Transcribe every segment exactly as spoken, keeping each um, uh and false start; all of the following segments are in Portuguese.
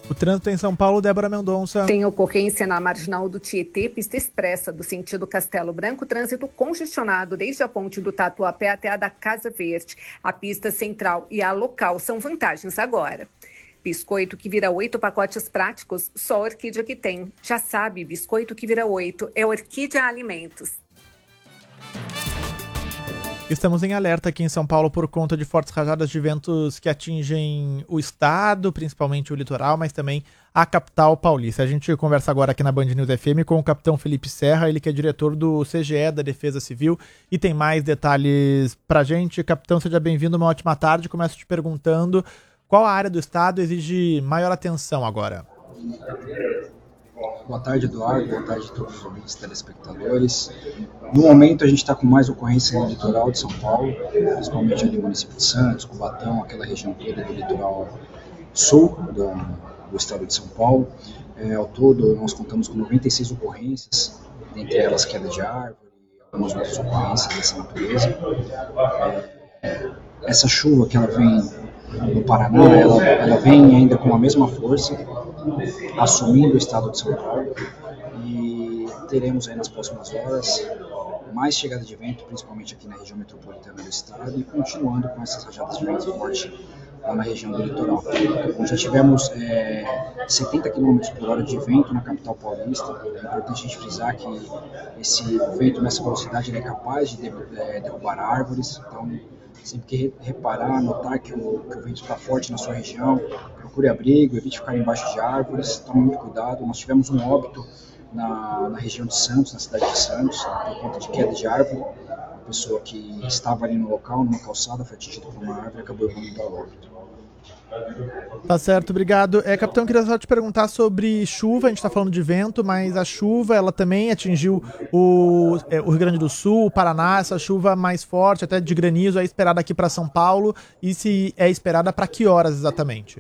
O trânsito em São Paulo, Débora Mendonça. Tem ocorrência na marginal do Tietê, pista expressa do sentido Castelo Branco, trânsito congestionado desde a ponte do Tatuapé até a da Casa Verde. A pista central e a local são vantagens agora. Biscoito que vira oito pacotes práticos, só a Orquídea que tem. Já sabe, biscoito que vira oito é Orquídea Alimentos. Estamos em alerta aqui em São Paulo por conta de fortes rajadas de ventos que atingem o estado, principalmente o litoral, mas também a capital paulista. A gente conversa agora aqui na Band News F M com o capitão Felipe Serra, ele que é diretor do C G E da Defesa Civil e tem mais detalhes pra gente. Capitão, seja bem-vindo, uma ótima tarde. Começo te perguntando qual a área do estado exige maior atenção agora? Boa tarde, Eduardo. Boa tarde a todos os ouvintes telespectadores. No momento, a gente está com mais ocorrência no litoral de São Paulo, principalmente ali no município de Santos, Cubatão, aquela região toda do litoral sul do, do estado de São Paulo. É, ao todo, nós contamos com noventa e seis ocorrências, dentre elas queda de árvore e algumas outras ocorrências dessa natureza. É, essa chuva que ela vem no Paraná, ela, ela vem ainda com a mesma força, assumindo o estado de São Paulo, e teremos aí nas próximas horas mais chegada de vento, principalmente aqui na região metropolitana do estado, e continuando com essas rajadas de vento forte lá na região do litoral. Então, já tivemos é, setenta quilômetros por hora de vento na capital paulista. É importante a gente frisar que esse vento nessa velocidade ele é capaz de derrubar árvores, então sempre que reparar, notar que o, que o vento está forte na sua região, procure abrigo, evite ficar embaixo de árvores, tome muito cuidado. Nós tivemos um óbito na, na região de Santos, na cidade de Santos, por conta de queda de árvore. Uma pessoa que estava ali no local, numa calçada, foi atingida por uma árvore e acabou levando ao óbito. Tá certo, obrigado. É, capitão, queria só te perguntar sobre chuva. A gente está falando de vento, mas a chuva ela também atingiu o, é, o Rio Grande do Sul, o Paraná. Essa chuva mais forte, até de granizo, é esperada aqui para São Paulo. E se é esperada para que horas exatamente?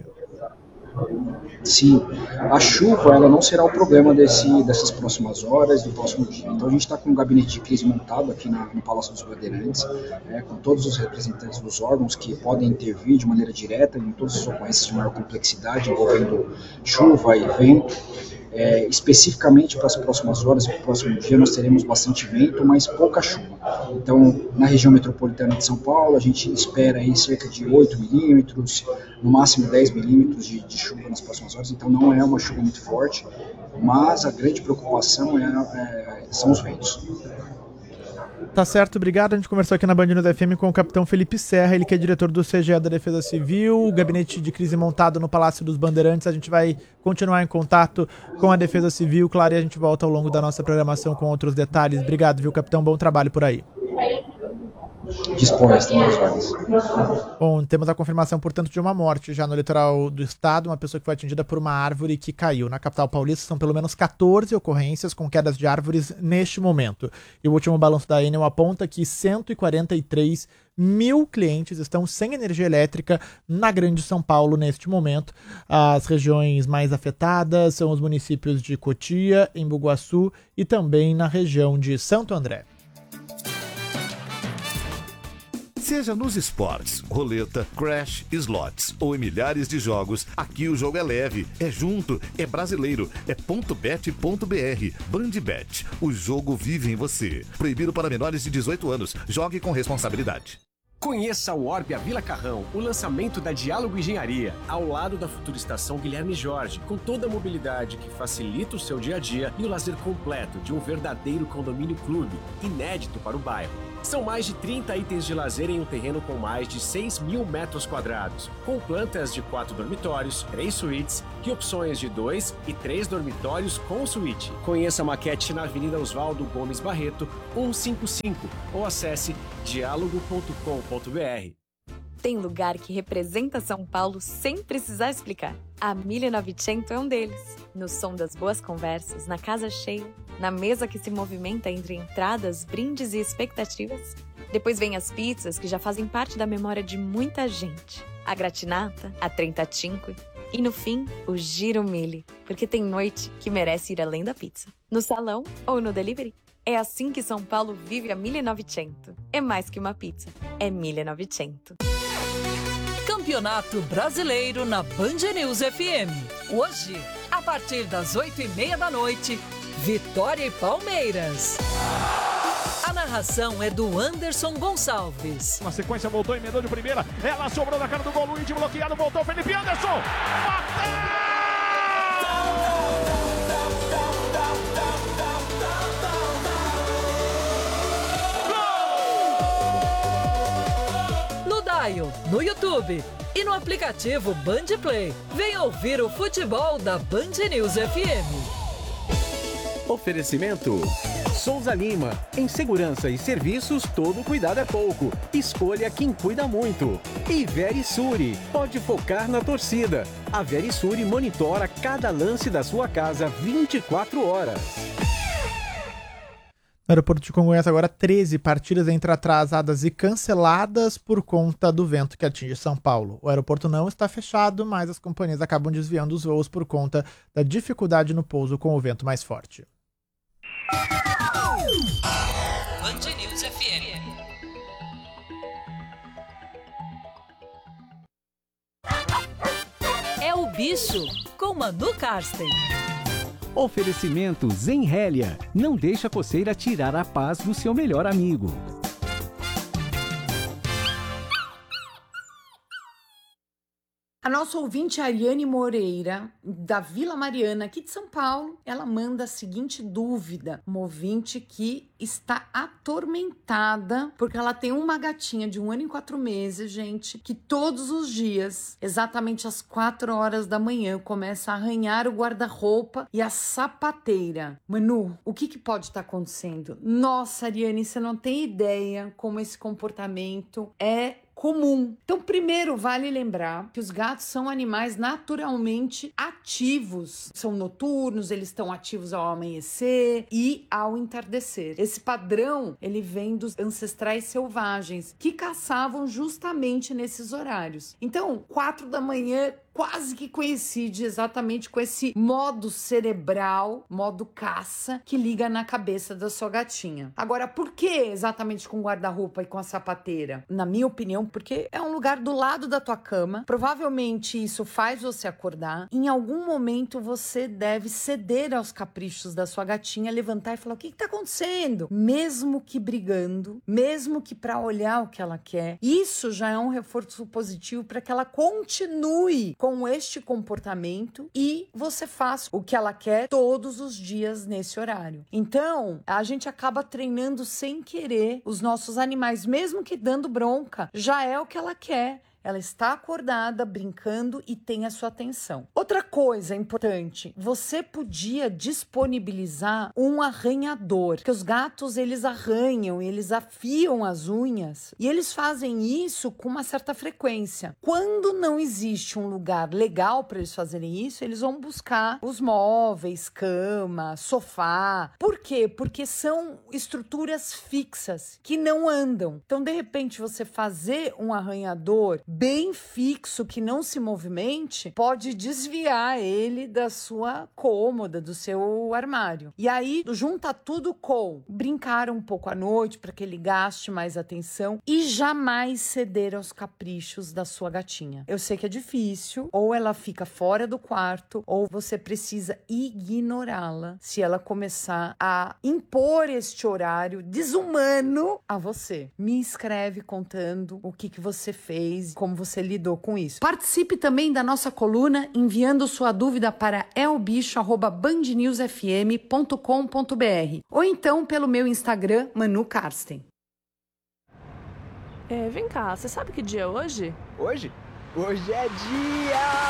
Sim, a chuva ela não será o problema desse, dessas próximas horas, do próximo dia. Então a gente está com um gabinete de crise montado aqui na, no Palácio dos Bandeirantes, é, com todos os representantes dos órgãos que podem intervir de maneira direta em todas as ocorrências de maior complexidade envolvendo chuva e vento. É, especificamente para as próximas horas, para o próximo dia, nós teremos bastante vento, mas pouca chuva. Então, na região metropolitana de São Paulo, a gente espera aí cerca de oito milímetros, no máximo dez milímetros de, de chuva nas próximas horas. Então, não é uma chuva muito forte, mas a grande preocupação é, é, são os ventos. Tá certo, obrigado. A gente conversou aqui na Band News F M com o capitão Felipe Serra, ele que é diretor do C G E da Defesa Civil, gabinete de crise montado no Palácio dos Bandeirantes. A gente vai continuar em contato com a Defesa Civil, claro, e a gente volta ao longo da nossa programação com outros detalhes. Obrigado, viu, capitão? Bom trabalho por aí. Dispõe, estamos às ordens. Bom, temos a confirmação, portanto, de uma morte já no litoral do estado, uma pessoa que foi atingida por uma árvore que caiu. Na capital paulista são pelo menos catorze ocorrências com quedas de árvores neste momento. E o último balanço da Enel aponta que cento e quarenta e três mil clientes estão sem energia elétrica na Grande São Paulo neste momento. As regiões mais afetadas são os municípios de Cotia, Embu-Guaçu e também na região de Santo André. Seja nos esportes, roleta, crash, slots ou em milhares de jogos, aqui o jogo é leve, é junto, é brasileiro, é ponto bet ponto b r. Bandbet, o jogo vive em você. Proibido para menores de dezoito anos. Jogue com responsabilidade. Conheça o Orbia Vila Carrão, o lançamento da Diálogo Engenharia, ao lado da futura estação Guilherme Jorge, com toda a mobilidade que facilita o seu dia a dia e o lazer completo de um verdadeiro condomínio clube, inédito para o bairro. São mais de trinta itens de lazer em um terreno com mais de seis mil metros quadrados, com plantas de quatro dormitórios, três suítes e opções de dois e três dormitórios com suíte. Conheça a maquete na Avenida Oswaldo Gomes Barreto, cento e cinquenta e cinco, ou acesse diálogo ponto com ponto b r. Tem lugar que representa São Paulo sem precisar explicar. A mille e novecento é um deles. No som das boas conversas, na casa cheia, na mesa que se movimenta entre entradas, brindes e expectativas. Depois vem as pizzas que já fazem parte da memória de muita gente. A gratinata, a trentacinque e, no fim, o giro mille, porque tem noite que merece ir além da pizza. No salão ou no delivery. É assim que São Paulo vive a mille e novecento. É mais que uma pizza, é mille e novecento. Campeonato Brasileiro na Band News F M. Hoje, a partir das oito e meia da noite, Vitória e Palmeiras. A narração é do Anderson Gonçalves. Na sequência voltou, emendou de primeira. Ela sobrou na cara do gol, Luiz bloqueado, voltou Felipe Anderson. Bateu! No YouTube e no aplicativo Band Play. Venha ouvir o futebol da Band News F M. Oferecimento Souza Lima. Em segurança e serviços, todo cuidado é pouco. Escolha quem cuida muito. E Verisure. Pode focar na torcida. A Verisure monitora cada lance da sua casa vinte e quatro horas. No aeroporto de Congonhas, agora treze partidas entre atrasadas e canceladas por conta do vento que atinge São Paulo. O aeroporto não está fechado, mas as companhias acabam desviando os voos por conta da dificuldade no pouso com o vento mais forte. Band News F M. É o bicho com Manu Karsten. Oferecimento Zenrélia. Não deixa a coceira tirar a paz do seu melhor amigo. A nossa ouvinte Ariane Moreira, da Vila Mariana, aqui de São Paulo, ela manda a seguinte dúvida. Uma ouvinte que está atormentada porque ela tem uma gatinha de um ano e quatro meses, gente, que todos os dias, exatamente às quatro horas da manhã, começa a arranhar o guarda-roupa e a sapateira. Manu, o que, que pode estar acontecendo? Nossa, Ariane, você não tem ideia como esse comportamento é comum. Então, primeiro, vale lembrar que os gatos são animais naturalmente ativos. São noturnos, eles estão ativos ao amanhecer e ao entardecer. Esse padrão, ele vem dos ancestrais selvagens, que caçavam justamente nesses horários. Então, quatro da manhã quase que coincide exatamente com esse modo cerebral, modo caça, que liga na cabeça da sua gatinha. Agora, por que exatamente com o guarda-roupa e com a sapateira? Na minha opinião, porque é um lugar do lado da tua cama. Provavelmente isso faz você acordar. Em algum momento você deve ceder aos caprichos da sua gatinha, levantar e falar: o que está acontecendo? Mesmo que brigando, mesmo que para olhar o que ela quer. Isso já é um reforço positivo para que ela continue com este comportamento e você faça o que ela quer todos os dias nesse horário. Então, a gente acaba treinando sem querer os nossos animais, mesmo que dando bronca, já é o que ela quer. Ela está acordada, brincando e tem a sua atenção. Outra coisa importante, você podia disponibilizar um arranhador, porque os gatos, eles arranham, eles afiam as unhas e eles fazem isso com uma certa frequência. Quando não existe um lugar legal para eles fazerem isso, eles vão buscar os móveis, cama, sofá. Por quê? Porque são estruturas fixas que não andam. Então, de repente, você fazer um arranhador bem fixo, que não se movimente, pode desviar ele da sua cômoda, do seu armário. E aí, junta tudo com brincar um pouco à noite para que ele gaste mais atenção e jamais ceder aos caprichos da sua gatinha. Eu sei que é difícil, ou ela fica fora do quarto, ou você precisa ignorá-la se ela começar a impor este horário desumano a você. Me escreve contando o que, que você fez, como você lidou com isso. Participe também da nossa coluna enviando sua dúvida para elbicho arroba band news f m ponto com ponto b r ou então pelo meu Instagram, Manu Karsten. É, vem cá, você sabe que dia é hoje? Hoje? Hoje é dia...